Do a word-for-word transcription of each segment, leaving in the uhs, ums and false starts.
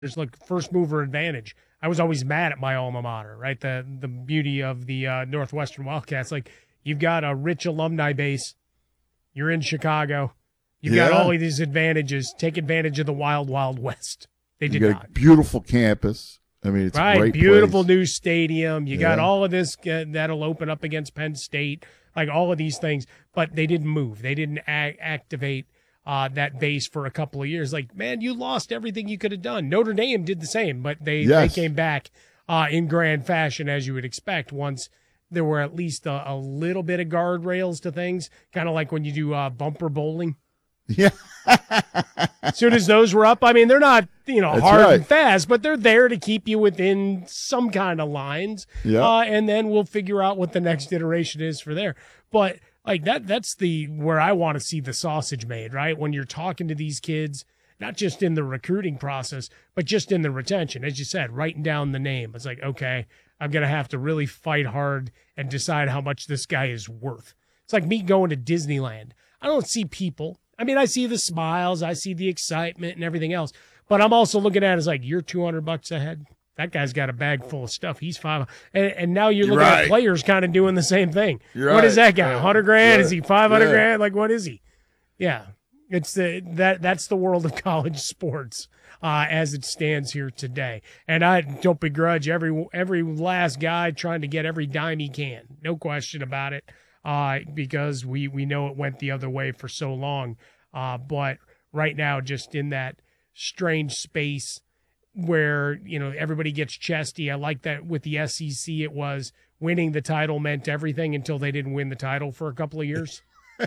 there's like first mover advantage. I was always mad at my alma mater, right? The the beauty of the uh, Northwestern Wildcats, like you've got a rich alumni base. You're in Chicago. You've Yeah. got all of these advantages. Take advantage of the wild, wild west. They You did got not. a beautiful campus. I mean, it's a Right, great beautiful place. new stadium. You got Yeah. all of this uh, that'll open up against Penn State, like all of these things. But they didn't move. They didn't a- activate uh, that base for a couple of years. Like, man, you lost everything you could have done. Notre Dame did the same, but they, Yes. they came back uh, in grand fashion, as you would expect, once there were at least a, a little bit of guardrails to things, kind of like when you do uh, bumper bowling. Yeah. As soon as those were up, I mean, they're not, you know, That's hard right. and fast, but they're there to keep you within some kind of lines. Yeah. Uh, and then we'll figure out what the next iteration is for there. But like that, that's the where I want to see the sausage made, right? When you're talking to these kids, not just in the recruiting process, but just in the retention. As you said, writing down the name. It's like, okay, I'm going to have to really fight hard and decide how much this guy is worth. It's like me going to Disneyland. I don't see people. I mean, I see the smiles, I see the excitement and everything else, but I'm also looking at it as like, you're two hundred bucks ahead. That guy's got a bag full of stuff. He's five. And, and now you're You're looking right. at players kind of doing the same thing. You're What is right. that guy? Yeah. one hundred grand? Yeah. Is he five hundred Yeah. grand? Like, what is he? Yeah. It's the, that, that's the world of college sports uh, as it stands here today. And I don't begrudge every, every last guy trying to get every dime he can. No question about it. Uh, because we, we know it went the other way for so long. Uh, but right now, just in that strange space where, you know, everybody gets chesty. I like that with the S E C, it was winning the title meant everything until they didn't win the title for a couple of years.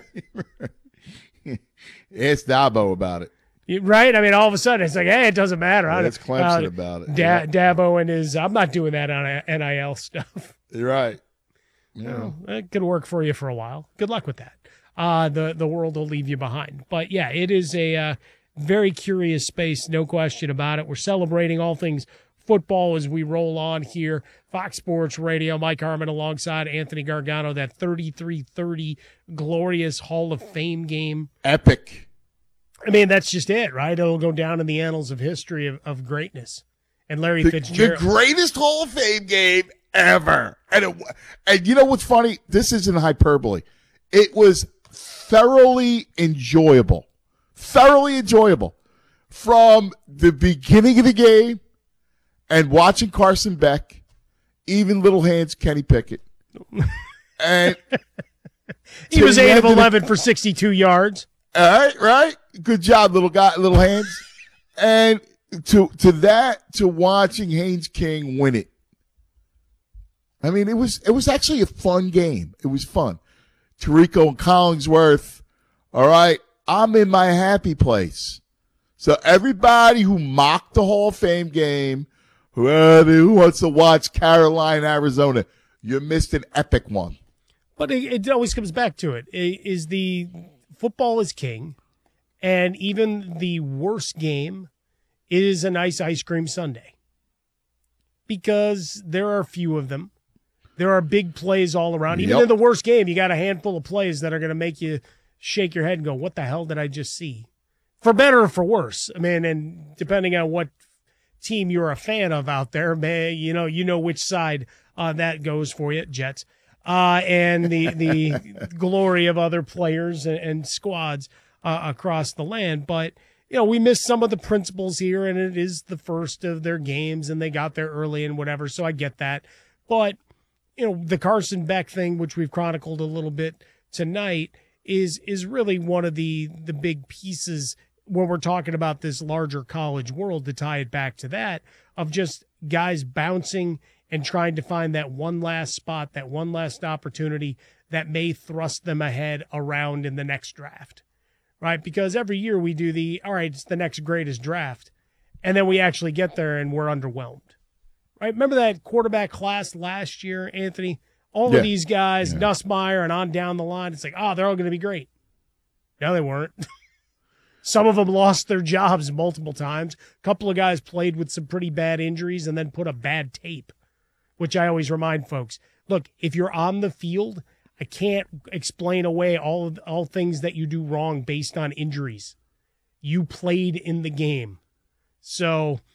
Ask Dabo about it. You- Right? I mean, all of a sudden, it's like, hey, it doesn't matter. I Ask don't- Clemson uh, about it. Da- Dabo and his, I'm not doing that on N I L stuff. You're right. Yeah. Well, it could work for you for a while. Good luck with that. Uh, the, the world will leave you behind. But yeah, it is a uh, very curious space, no question about it. We're celebrating all things football as we roll on here. Fox Sports Radio, Mike Harmon alongside Anthony Gargano, that thirty-three thirty glorious Hall of Fame game. Epic. I mean, that's just it, right? It'll go down in the annals of history of, of greatness. And Larry The, the Fitzgerald. greatest Hall of Fame game ever. And, it, and you know what's funny? This isn't hyperbole. It was thoroughly enjoyable. Thoroughly enjoyable. From the beginning of the game and watching Carson Beck, even little hands Kenny Pickett. And he to was the eight end of of the- eleven for sixty-two yards. All right, right. Good job, little guy, little hands. And to to that, to watching Haynes King win it. I mean, it was it was actually a fun game. It was fun. Tirico and Collingsworth. All right, I'm in my happy place. So everybody who mocked the Hall of Fame game, who, uh, who wants to watch Carolina, Arizona, you missed an epic one. But it, it always comes back to it. I- Is the football is king, and even the worst game is a nice ice cream sundae because there are few of them. There are big plays all around. Even Yep. in the worst game, you got a handful of plays that are going to make you shake your head and go, "What the hell did I just see?" For better or for worse. I mean, and depending on what team you're a fan of out there, man, you know, you know which side uh, that goes for you, Jets. Uh, and the the glory of other players and, and squads uh, across the land. But, you know, we missed some of the principles here, and it is the first of their games, and they got there early and whatever, so I get that. But, you know, the Carson Beck thing, which we've chronicled a little bit tonight, is is really one of the the big pieces when we're talking about this larger college world, to tie it back to that, of just guys bouncing and trying to find that one last spot, that one last opportunity that may thrust them ahead around in the next draft, right? Because every year we do the, all right, it's the next greatest draft, and then we actually get there and we're underwhelmed, right? Remember that quarterback class last year, Anthony? All Yeah. of these guys, Yeah. Nussmeier and on down the line, it's like, oh, they're all going to be great. No, they weren't. Some of them lost their jobs multiple times. A couple of guys played with some pretty bad injuries and then put a bad tape, which I always remind folks. Look, if you're on the field, I can't explain away all of, all things that you do wrong based on injuries. You played in the game. So